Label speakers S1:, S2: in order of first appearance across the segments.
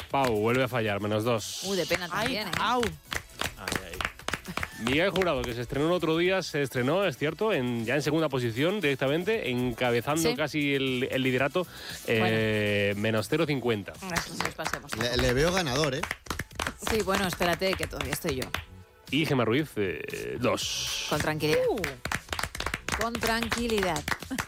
S1: Pau, vuelve a fallar, -2.
S2: De pena también, ¿eh?
S3: ¡Au!
S1: Miguel Jurado, que se estrenó el otro día, es cierto, ya en segunda posición directamente, encabezando casi el liderato, -0,50.
S2: Nos pasemos.
S4: Le veo ganador, ¿eh?
S2: Sí, bueno, espérate, que todavía estoy yo.
S1: Y Gemma Ruiz, 2.
S2: Con tranquilidad. Con tranquilidad.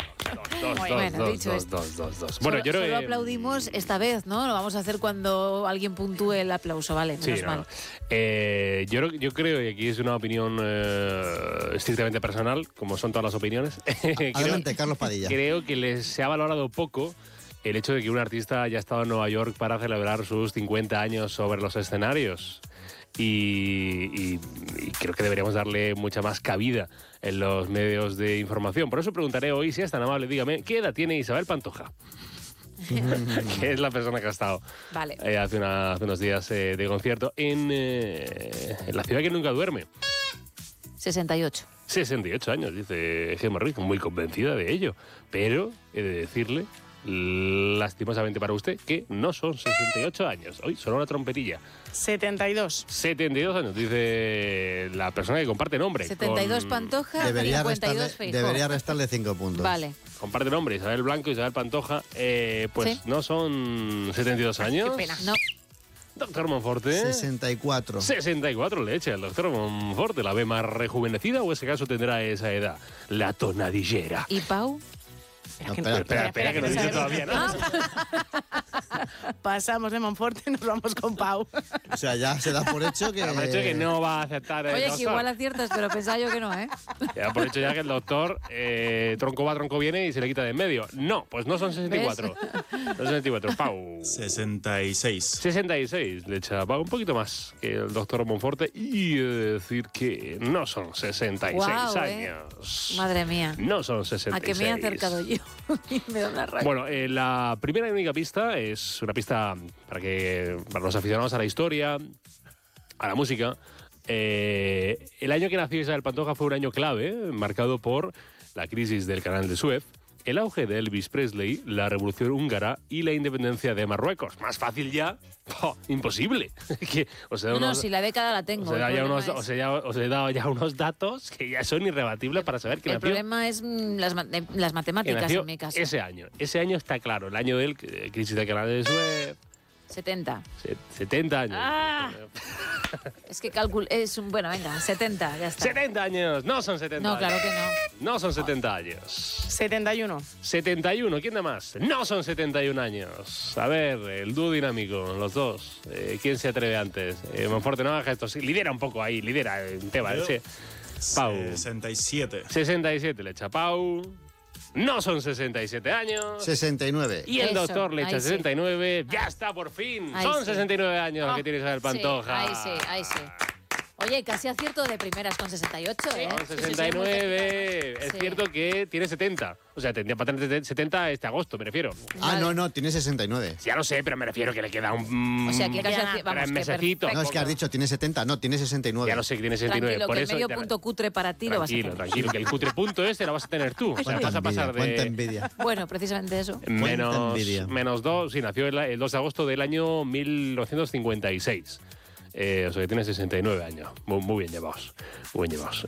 S1: Dos. Bueno, yo creo
S2: solo aplaudimos esta vez, ¿no? Lo vamos a hacer cuando alguien puntúe el aplauso, ¿vale? Menos mal.
S1: Yo creo, y aquí es una opinión estrictamente personal, como son todas las opiniones.
S4: Adelante, Carlos Padilla.
S1: Creo que se ha valorado poco el hecho de que un artista haya estado en Nueva York para celebrar sus 50 años sobre los escenarios. Y creo que deberíamos darle mucha más cabida en los medios de información. Por eso preguntaré hoy, si es tan amable, dígame, ¿qué edad tiene Isabel Pantoja? Que es la persona que ha estado hace unos días de concierto en la ciudad que nunca duerme.
S2: 68.
S1: 68 años, dice Gemma Ruiz, muy convencida de ello. Pero he de decirle, lastimosamente para usted, que no son 68 años. Hoy son una trompetilla.
S3: 72.
S1: 72 años, dice la persona que comparte nombre.
S2: 72 Pantoja, 52 Feijóo.
S4: Debería restarle 5 puntos.
S2: Vale.
S1: Comparte nombre, Isabel Blanco, Isabel Pantoja. No son 72 años.
S2: Qué pena. No.
S1: Doctor Monforte.
S4: 64.
S1: 64 le echa el doctor Monforte. ¿La ve más rejuvenecida o ese caso tendrá esa edad? La tonadillera.
S2: ¿Y Pau?
S1: Espera, que no dice todavía nada.
S3: Pasamos de Monforte y nos vamos con Pau.
S4: O sea, ya se da por hecho que...
S1: Por hecho que no va a aceptar el
S2: Oye,
S1: doctor.
S2: que igual aciertas, pero pensaba yo que no, ¿eh?
S1: Se da por hecho ya que el doctor tronco va, tronco viene y se le quita de en medio. No, pues no son 64. No son 64. Pau.
S5: 66.
S1: 66. Le echa Pau un poquito más que el doctor Monforte y decir que no son 66 años.
S2: Madre mía.
S1: No son 66.
S2: ¿A que me he acercado yo? Me da una rabia.
S1: Bueno, la primera y única pista es una pista para los aficionados a la historia, a la música. El año que nació Isabel Pantoja fue un año clave, marcado por la crisis del Canal de Suez, el auge de Elvis Presley, la revolución húngara y la independencia de Marruecos. Más fácil ya, imposible.
S2: Si la década la tengo.
S1: Os he dado ya unos datos que ya son irrebatibles para saber que
S2: el
S1: nació.
S2: problema es las matemáticas en mi caso.
S1: Ese año está claro, el año del crisis del Canal de Suez.
S2: 70.
S1: 70 años.
S2: Es que bueno, venga, 70, ya está.
S1: 70 años, no son 70
S2: No,
S1: años.
S2: claro que no.
S1: No son 70 años.
S3: 71.
S1: 71, ¿quién da más? No son 71 años. A ver, el dúo dinámico, los dos. ¿Quién se atreve antes? Monforte, no haga gestos. Lidera un poco ahí, lidera el tema. Pau.
S5: 67.
S1: 67 le echa Pau. No son 67 años.
S4: 69.
S1: Y el doctor le echa
S2: ahí sí.
S1: 69. Ya está, por fin.
S2: Ahí
S1: Son
S2: sí.
S1: 69 años que tiene Isabel Pantoja.
S2: Ahí sí. Oye, casi acierto de primeras con 68, ¿eh?
S1: Son 69. Es cierto que tiene 70. O sea, tendría para tener 70 este agosto, me refiero.
S4: No, tiene 69.
S1: Ya lo sé, pero me refiero que le queda un...
S2: O sea, que casi
S1: vamos, un mesecito.
S4: No, es que has dicho, tiene 70. No, tiene 69.
S1: Ya lo sé que tiene 69.
S2: Tranquilo,
S1: por
S2: que
S1: eso
S2: el medio punto cutre para ti lo vas a tener.
S1: Tranquilo, que el cutre punto este lo vas a tener tú. O sea, vas a pasar
S4: Cuánta
S1: de...
S4: envidia.
S2: Bueno, precisamente eso.
S1: Menos 2, sí, nació el 2 de agosto del año 1956. O sea que tiene 69 años. Muy bien llevados. Muy bien llevados.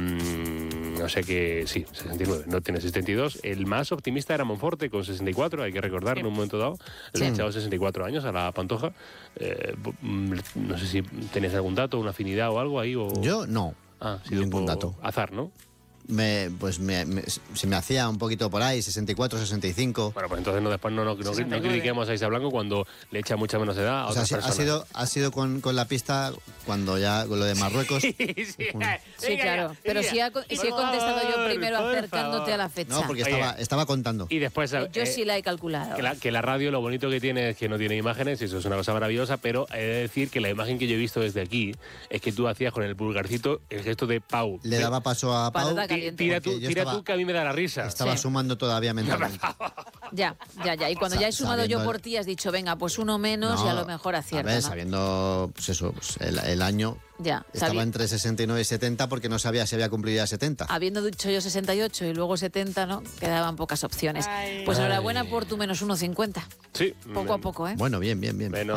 S1: O sea que sí, 69. No tiene 72. El más optimista era Monforte con 64. Hay que recordarlo en un momento dado. Le ha echado 64 años a la Pantoja. No sé si tenéis algún dato, una afinidad o algo ahí. O...
S4: Yo no.
S1: Ningún dato. Azar, ¿no?
S4: Se me hacía un poquito por ahí, 64, 65.
S1: Bueno, pues entonces después no critiquemos a Isa Blanco cuando le echa mucha menos edad a otras personas.
S4: Ha sido con la pista cuando ya con lo de Marruecos.
S2: Sí, claro. Pero si he contestado yo primero acercándote a la fecha.
S4: No, porque estaba contando.
S1: Y después...
S2: yo sí la he calculado.
S1: Que la radio lo bonito que tiene es que no tiene imágenes, y eso es una cosa maravillosa, pero he de decir que la imagen que yo he visto desde aquí es que tú hacías con el pulgarcito el gesto de Pau.
S4: Le daba paso a Pau.
S1: Tira tú que a mí me da la risa.
S4: Estaba sumando todavía mentalmente.
S2: Ya. Y cuando ya he sumado yo por ti, has dicho, venga, pues uno menos y a lo mejor acierto.
S4: A ver,
S2: ¿no?
S4: sabiendo el año, estaba entre 69 y 70 porque no sabía si había cumplido ya 70.
S2: Habiendo dicho yo 68 y luego 70, ¿no? Quedaban pocas opciones. Pues enhorabuena por tu -1,50.
S1: Sí.
S2: Poco a poco, ¿eh?
S4: Bueno, bien.